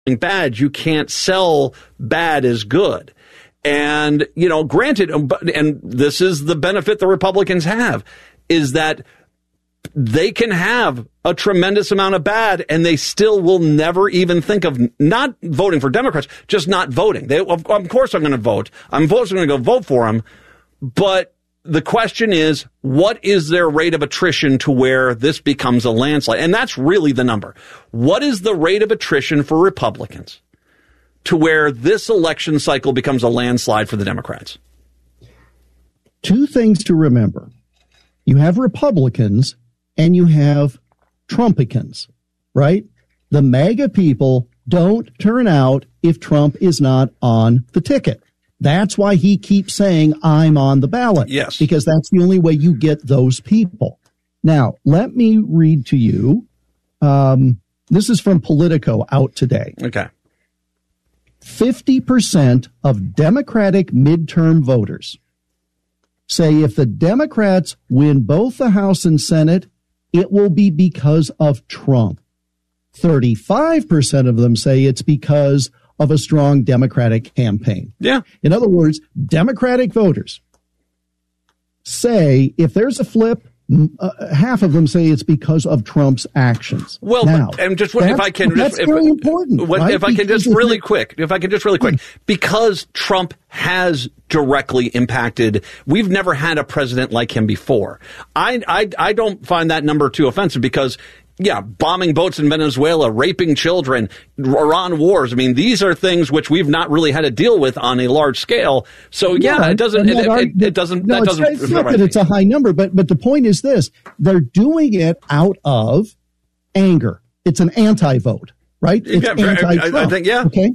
bad, you can't sell bad as good. And, granted, and this is the benefit the Republicans have, is that they can have a tremendous amount of bad and they still will never even think of not voting for Democrats, just not voting. Of course I'm going to vote. I'm going to go vote for them. But the question is, what is their rate of attrition to where this becomes a landslide? And that's really the number. What is the rate of attrition for Republicans to where this election cycle becomes a landslide for the Democrats? Two things to remember. You have Republicans and you have Trumpicans, right? The MAGA people don't turn out if Trump is not on the ticket. That's why he keeps saying, I'm on the ballot. Yes. Because that's the only way you get those people. Now, let me read to you. This is from Politico out today. Okay. 50% of Democratic midterm voters say if the Democrats win both the House and Senate, it will be because of Trump. 35% of them say it's because of a strong Democratic campaign. Yeah. In other words, Democratic voters say if there's a flip, half of them say it's because of Trump's actions. Well, now, if I can just really quick, because Trump has directly impacted, we've never had a president like him before. I don't find that number too offensive because, yeah, bombing boats in Venezuela, raping children, Iran wars. I mean, these are things which we've not really had to deal with on a large scale. So yeah, it doesn't. It's not that it's a high number, but the point is this: they're doing it out of anger. It's an anti-vote, right? It's anti-Trump. I think, yeah. Okay.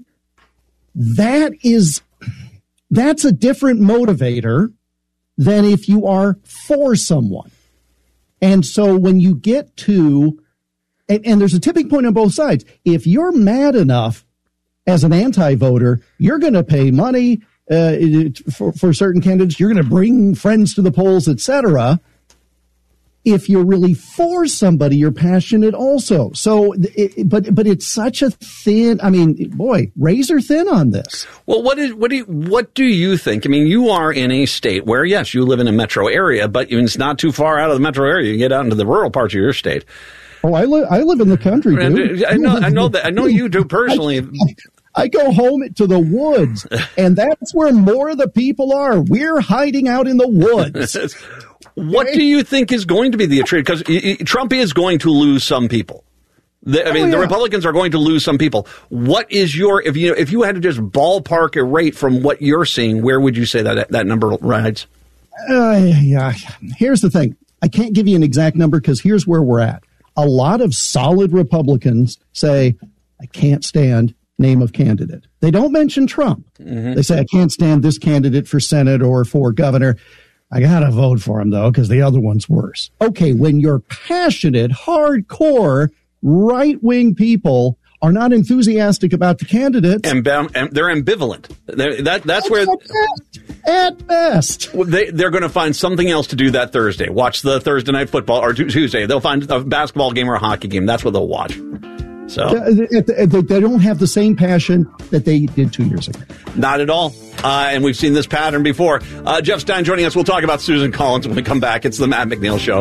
That's a different motivator than if you are for someone. And so when you get to, and there's a tipping point on both sides. If you're mad enough as an anti-voter, you're going to pay money for certain candidates. You're going to bring friends to the polls, etc. If you're really for somebody, you're passionate also. So, but it's such a thin, razor thin on this. Well, what do you think? I mean, you are in a state where, yes, you live in a metro area, but it's not too far out of the metro area. You get out into the rural parts of your state. Oh, I live in the country, dude. I know that. I know you do personally. I go home to the woods, and that's where more of the people are. We're hiding out in the woods. What do you think is going to be the attrition? Because Trump is going to lose some people. The Republicans are going to lose some people. What is if you had to just ballpark a rate from what you're seeing, where would you say that number rides? Here's the thing. I can't give you an exact number because here's where we're at. A lot of solid Republicans say, I can't stand name of candidate. They don't mention Trump. Mm-hmm. They say, I can't stand this candidate for Senate or for governor. I got to vote for him, though, because the other one's worse. Okay, when you're passionate, hardcore, right-wing people are not enthusiastic about the candidates. And they're ambivalent. That's where... At best. They're going to find something else to do that Thursday. Watch the Thursday night football, or Tuesday. They'll find a basketball game or a hockey game. That's what they'll watch. So they don't have the same passion that they did 2 years ago. Not at all. And we've seen this pattern before. Jeff Stein joining us. We'll talk about Susan Collins when we come back. It's the Matt McNeil Show.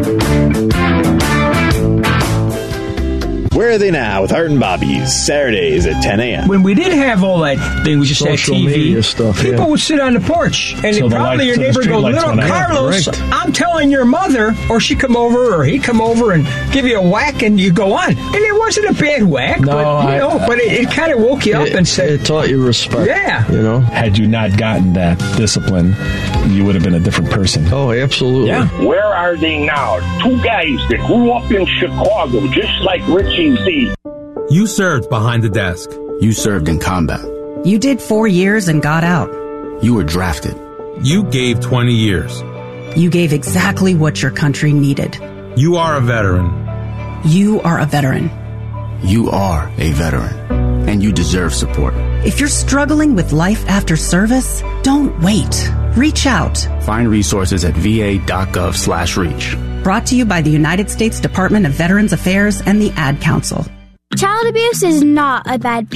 Where Are They Now with Art and Bobby's Saturdays at 10 a.m. When we didn't have all that thing, we just had TV, stuff, people would sit on the porch, and probably your neighbor would go, little Carlos, I'm telling your mother, or she'd come over, or he'd come over and give you a whack, and you go on. And it wasn't a bad whack, but it kind of woke you up and said... It taught you respect. Yeah. Had you not gotten that discipline, you would have been a different person. Oh, absolutely. Yeah. Where are they now? Two guys that grew up in Chicago, just like Richie Z. You served behind the desk. You served in combat. You did 4 years and got out. You were drafted. You gave 20 years. You gave exactly what your country needed. You are a veteran. You are a veteran. You are a veteran. And you deserve support. If you're struggling with life after service, don't wait. Reach out. Find resources at va.gov/reach. Brought to you by the United States Department of Veterans Affairs and the Ad Council. Child abuse is not a bad